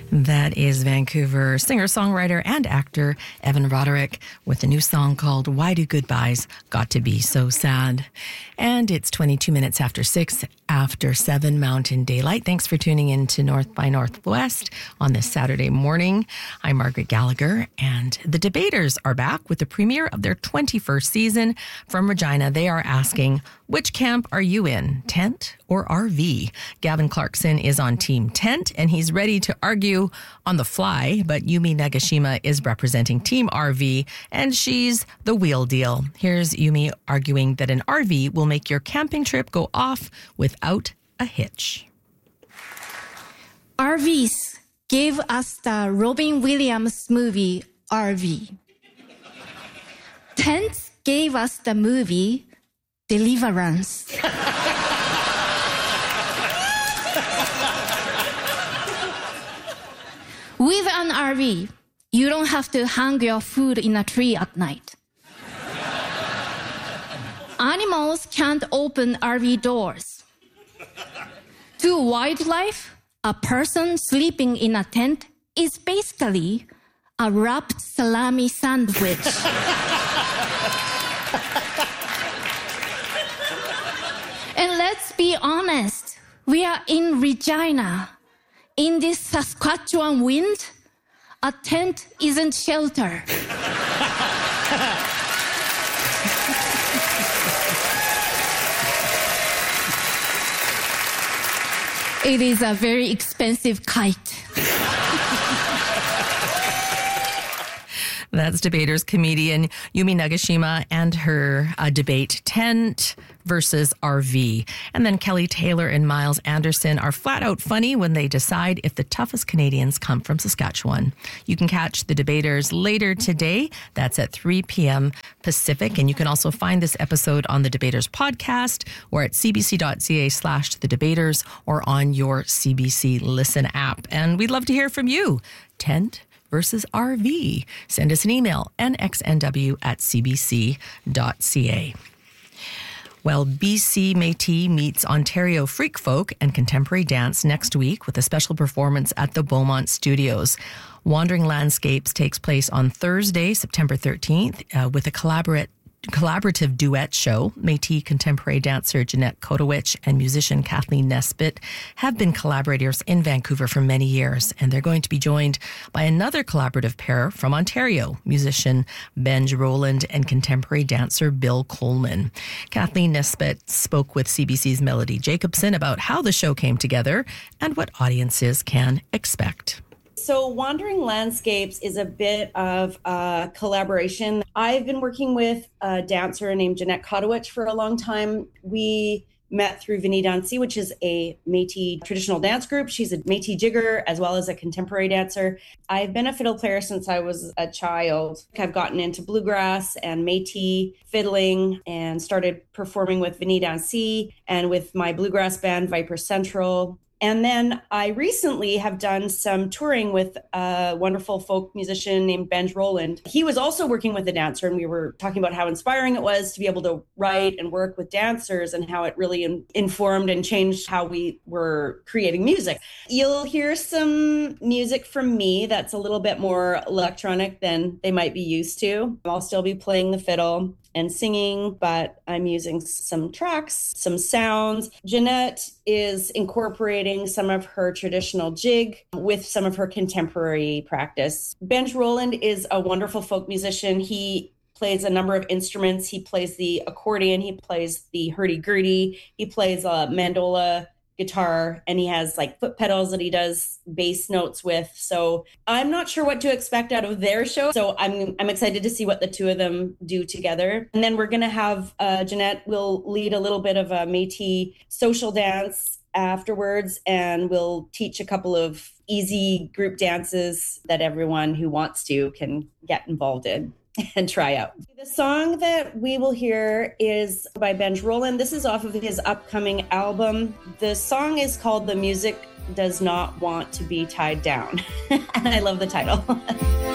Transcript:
That is Vancouver singer-songwriter and actor Evan Roderick with a new song called Why Do Goodbyes Got to Be So Sad? And it's 22 minutes after 6 after 7 Mountain Daylight. Thanks for tuning in to North by Northwest on this Saturday morning. I'm Margaret Gallagher, and the Debaters are back with the premiere of their 21st season. From Regina, they are asking, which camp are you in, tent or RV? Gavin Clarkson is on Team Tent, and he's ready to argue on the fly, but Yumi Nagashima is representing Team RV, and she's the wheel deal. Here's Yumi arguing that an RV will make your camping trip go off without a hitch. RVs gave us the Robin Williams movie RV. Tents gave us the movie Deliverance. With an RV, you don't have to hang your food in a tree at night. Animals can't open RV doors. To wildlife, a person sleeping in a tent is basically a wrapped salami sandwich. And let's be honest, we are in Regina. In this Saskatchewan wind, a tent isn't shelter. It is a very expensive kite. That's Debaters comedian Yumi Nagashima and her debate Tent versus RV. And then Kelly Taylor and Miles Anderson are flat out funny when they decide if the toughest Canadians come from Saskatchewan. You can catch the Debaters later today. That's at 3 p.m. Pacific. And you can also find this episode on the Debaters podcast or at cbc.ca/the Debaters or on your CBC Listen app. And we'd love to hear from you. Tent versus RV. Send us an email, nxnw@cbc.ca. Well, BC Métis meets Ontario Freak Folk and Contemporary Dance next week with a special performance at the Beaumont Studios. Wandering Landscapes takes place on Thursday, September 13th, with a collaborative duet show. Métis contemporary dancer Jeanette Kodowich and musician Kathleen Nesbitt have been collaborators in Vancouver for many years, and they're going to be joined by another collaborative pair from Ontario, musician Benj Roland and contemporary dancer Bill Coleman. Kathleen Nesbitt spoke with CBC's Melody Jacobson about how the show came together and what audiences can expect. So Wandering Landscapes is a bit of a collaboration. I've been working with a dancer named Jeanette Kodowich for a long time. We met through Vinnie Dancy, which is a Métis traditional dance group. She's a Métis jigger as well as a contemporary dancer. I've been a fiddle player since I was a child. I've gotten into bluegrass and Métis fiddling and started performing with Vinnie Dancy and with my bluegrass band, Viper Central. And then I recently have done some touring with a wonderful folk musician named Benj Roland. He was also working with a dancer, and we were talking about how inspiring it was to be able to write and work with dancers and how it really informed and changed how we were creating music. You'll hear some music from me that's a little bit more electronic than they might be used to. I'll still be playing the fiddle and singing, but I'm using some tracks, some sounds. Jeanette is incorporating some of her traditional jig with some of her contemporary practice. Benj Roland is a wonderful folk musician. He plays a number of instruments. He plays the accordion, he plays the hurdy-gurdy, he plays a mandola guitar, and he has like foot pedals that he does bass notes with. So I'm not sure what to expect out of their show. So I'm excited to see what the two of them do together. And then we're going to have Jeanette will lead a little bit of a Métis social dance afterwards, and we'll teach a couple of easy group dances that everyone who wants to can get involved in and try out. The song that we will hear is by Benj Roland. This is off of his upcoming album. The song is called The Music Does Not Want to Be Tied Down. And I love the title.